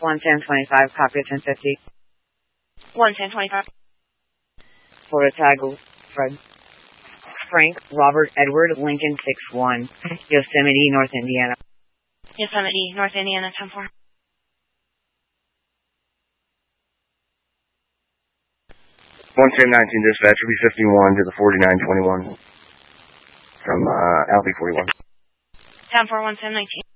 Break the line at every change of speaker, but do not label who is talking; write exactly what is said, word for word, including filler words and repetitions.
one ten twenty-five, copy at ten fifty.
one ten twenty-five.
Florida tag, Fred. Frank, Robert, Edward, Lincoln, six one. Yosemite, North Indiana.
Yosemite, North Indiana, ten four.
one ten nineteen dispatch, will be fifty-one to the forty-nine twenty-one from uh, L B forty-one.
ten four, one ten nineteen.